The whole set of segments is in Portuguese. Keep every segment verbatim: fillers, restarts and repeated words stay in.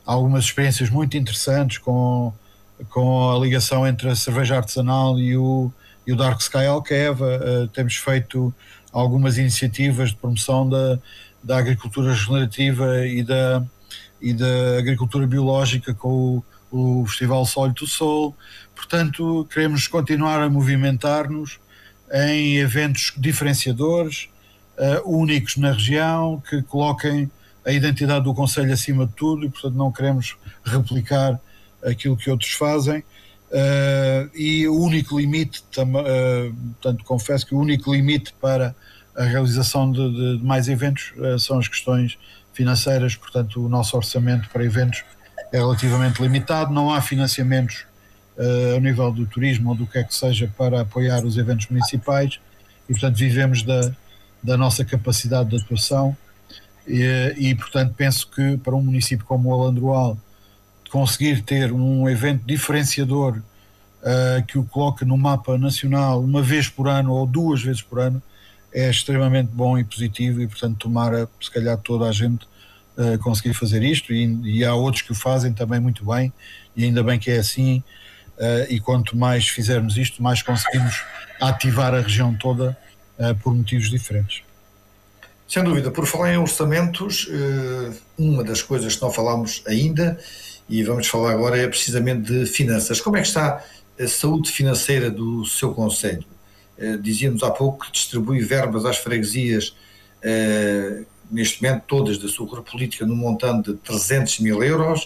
algumas experiências muito interessantes com, com a ligação entre a cerveja artesanal e o, e o Dark Sky Alqueva. Uh, temos feito algumas iniciativas de promoção da, da agricultura regenerativa e da, e da agricultura biológica com o, o Festival Sólio do Sol. Portanto, queremos continuar a movimentar-nos em eventos diferenciadores, uh, únicos na região, que coloquem a identidade do concelho acima de tudo, e portanto não queremos replicar aquilo que outros fazem. Uh, e o único limite, tam, uh, portanto confesso que o único limite para a realização de, de, de mais eventos uh, são as questões financeiras. Portanto o nosso orçamento para eventos é relativamente limitado, não há financiamentos uh, ao nível do turismo ou do que é que seja para apoiar os eventos municipais, e portanto vivemos da, da nossa capacidade de atuação, e, e portanto penso que para um município como o Alandroal conseguir ter um evento diferenciador uh, que o coloque no mapa nacional uma vez por ano ou duas vezes por ano é extremamente bom e positivo, e portanto tomara se calhar toda a gente uh, conseguir fazer isto, e, e há outros que o fazem também muito bem, e ainda bem que é assim, uh, e quanto mais fizermos isto, mais conseguimos ativar a região toda uh, por motivos diferentes. Sem dúvida. Por falar em orçamentos, uh, uma das coisas que não falámos ainda e vamos falar agora é precisamente de finanças. Como é que está a saúde financeira do seu concelho? Uh, dizíamos há pouco que distribui verbas às freguesias, uh, neste momento todas da sua cor política, num montante de trezentos mil euros.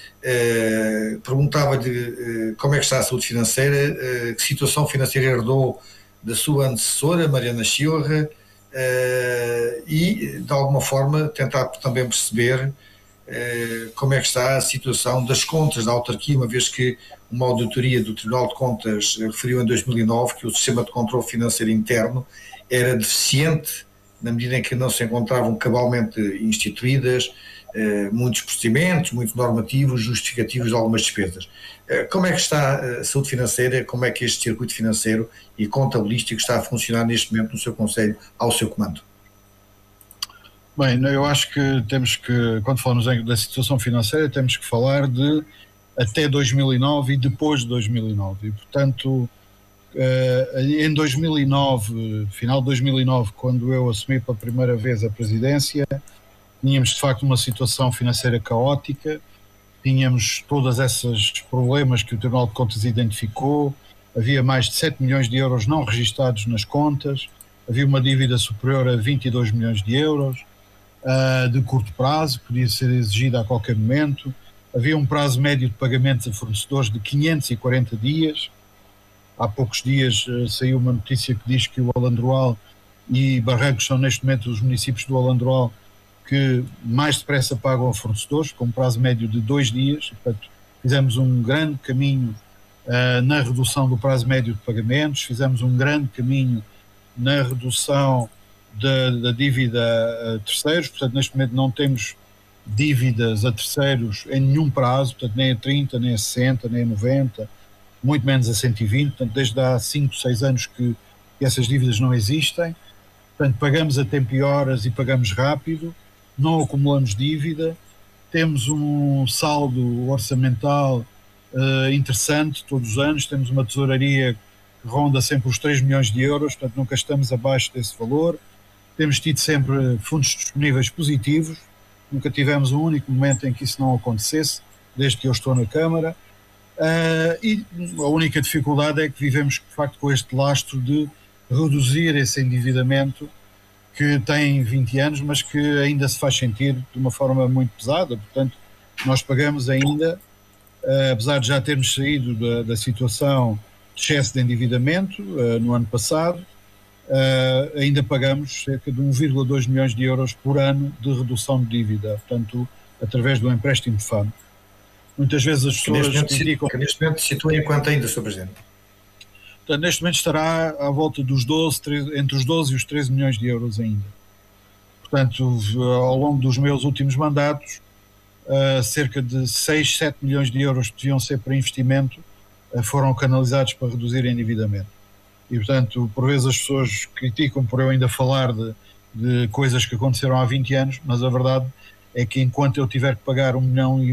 Uh, perguntava-lhe uh, como é que está a saúde financeira, uh, que situação financeira herdou da sua antecessora, Mariana Chiorra, uh, e de alguma forma tentar também perceber como é que está a situação das contas da autarquia, uma vez que uma auditoria do Tribunal de Contas referiu em dois mil e nove que o sistema de controle financeiro interno era deficiente, na medida em que não se encontravam cabalmente instituídas eh, muitos procedimentos, muitos normativos justificativos de algumas despesas. Eh, como é que está a saúde financeira, como é que este circuito financeiro e contabilístico está a funcionar neste momento no seu concelho, ao seu comando? Bem, eu acho que temos que, quando falamos da situação financeira, temos que falar de até dois mil e nove e depois de dois mil e nove. E, portanto, em dois mil e nove, final de dois mil e nove, quando eu assumi pela primeira vez a presidência, tínhamos de facto uma situação financeira caótica, tínhamos todos esses problemas que o Tribunal de Contas identificou, havia mais de sete milhões de euros não registados nas contas, havia uma dívida superior a vinte e dois milhões de euros, Uh, de curto prazo, podia ser exigida a qualquer momento, havia um prazo médio de pagamentos a fornecedores de quinhentos e quarenta dias. Há poucos dias uh, saiu uma notícia que diz que o Alandroal e Barrancos são neste momento os municípios do Alandroal que mais depressa pagam a fornecedores, com um prazo médio de dois dias. Portanto, fizemos um grande caminho uh, na redução do prazo médio de pagamentos, fizemos um grande caminho na redução Da, da dívida a terceiros. Portanto, neste momento não temos dívidas a terceiros em nenhum prazo, portanto, nem a trinta, nem a sessenta, nem a noventa, muito menos a cento e vinte, portanto, desde há cinco, seis anos que, que essas dívidas não existem. Portanto, pagamos a tempo e horas e pagamos rápido, não acumulamos dívida, temos um saldo orçamental uh, interessante todos os anos, temos uma tesouraria que ronda sempre os três milhões de euros, portanto, nunca estamos abaixo desse valor. Temos tido sempre fundos disponíveis positivos, nunca tivemos um único momento em que isso não acontecesse, desde que eu estou na Câmara, uh, e a única dificuldade é que vivemos, de facto, com este lastro de reduzir esse endividamento que tem vinte anos, mas que ainda se faz sentir de uma forma muito pesada. Portanto, nós pagamos ainda, uh, apesar de já termos saído da, da situação de excesso de endividamento uh, no ano passado, Uh, ainda pagamos cerca de um vírgula dois milhões de euros por ano de redução de dívida, portanto, através do empréstimo de F A M. Muitas vezes as pessoas que neste indicam... Que neste momento situa em quanto ainda, senhor Presidente? Portanto, neste momento estará à volta dos doze, treze, entre os doze e os treze milhões de euros ainda. Portanto, ao longo dos meus últimos mandatos, uh, cerca de seis, sete milhões de euros que deviam ser para investimento uh, foram canalizados para reduzir endividamento. E, portanto, por vezes as pessoas criticam por eu ainda falar de, de coisas que aconteceram há vinte anos, mas a verdade é que enquanto eu tiver que pagar um milhão e